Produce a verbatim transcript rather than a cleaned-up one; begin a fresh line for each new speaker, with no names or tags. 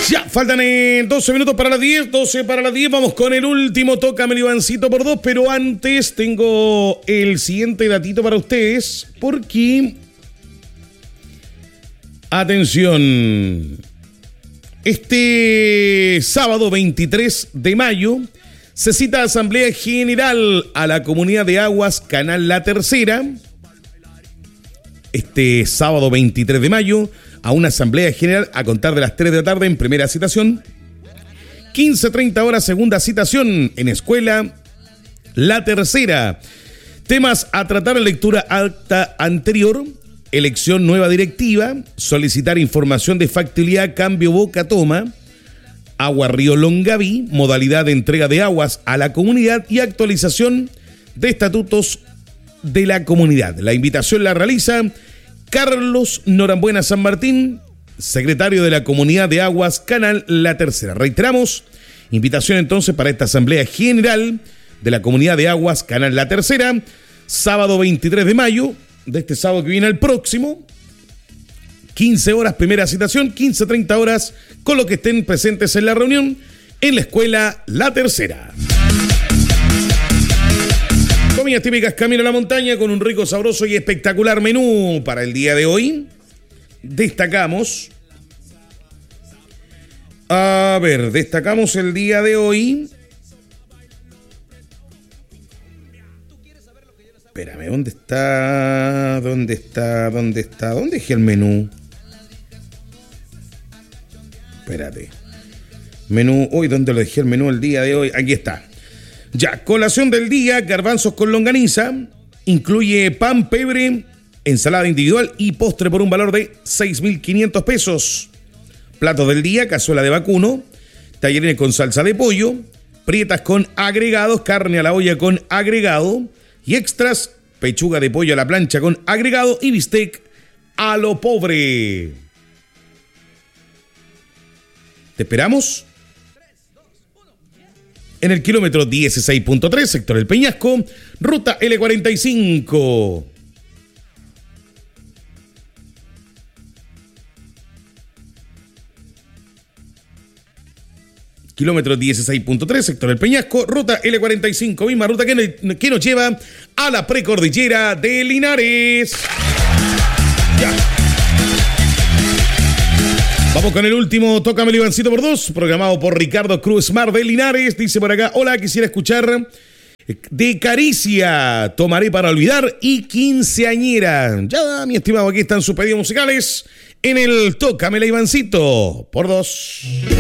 Ya, faltan eh, doce minutos para las diez, doce para las diez, vamos con el último Tócame el Ivancito por dos, pero antes tengo el siguiente datito para ustedes, porque, atención, este sábado veintitrés de mayo se cita Asamblea General a la Comunidad de Aguas Canal La Tercera, este sábado veintitrés de mayo, a una asamblea general a contar de las tres de la tarde en primera citación, quince treinta horas segunda citación en escuela La Tercera. Temas a tratar en lectura acta anterior, elección nueva directiva, solicitar información de factibilidad, cambio boca toma, Agua Río Longaví, modalidad de entrega de aguas a la comunidad y actualización de estatutos de la comunidad. La invitación la realiza Carlos Norambuena San Martín, secretario de la Comunidad de Aguas Canal La Tercera. Reiteramos, invitación entonces para esta Asamblea General de la Comunidad de Aguas Canal La Tercera, sábado veintitrés de mayo, de este sábado que viene al próximo, quince horas primera citación, quince treinta horas con los que estén presentes en la reunión en la escuela La Tercera. Comidas típicas Camino a la Montaña con un rico, sabroso y espectacular menú para el día de hoy. Destacamos, a ver, destacamos el día de hoy. Espérame, ¿dónde está? ¿Dónde está? ¿Dónde está? ¿Dónde dejé el menú? Espérate. Menú, hoy, ¿dónde lo dejé el menú el día de hoy? Aquí está. Ya, colación del día, garbanzos con longaniza, incluye pan, pebre, ensalada individual y postre por un valor de seis mil quinientos pesos. Platos del día, cazuela de vacuno, tallarines con salsa de pollo, prietas con agregados, carne a la olla con agregado y extras, pechuga de pollo a la plancha con agregado y bistec a lo pobre. ¿Te esperamos? En el kilómetro dieciséis punto tres, sector El Peñasco, ruta L cuarenta y cinco. Kilómetro dieciséis punto tres, sector El Peñasco, ruta L cuarenta y cinco, misma ruta que, que nos lleva a la precordillera de Linares. Ya. Vamos con el último Tócame el Ivancito por dos, programado por Ricardo Cruz Mar de Linares. Dice por acá, hola, quisiera escuchar de Caricia, Tomaré para olvidar y Quinceañera. Ya, mi estimado, aquí están sus pedidos musicales en el Tócame el Ivancito por dos.